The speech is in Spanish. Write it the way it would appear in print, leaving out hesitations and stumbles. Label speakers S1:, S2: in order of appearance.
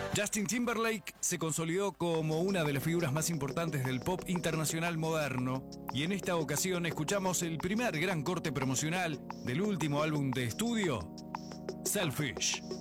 S1: Justin Timberlake se consolidó como una de las figuras más importantes del pop internacional moderno y en esta ocasión escuchamos el primer gran corte promocional del último álbum de estudio, Selfish.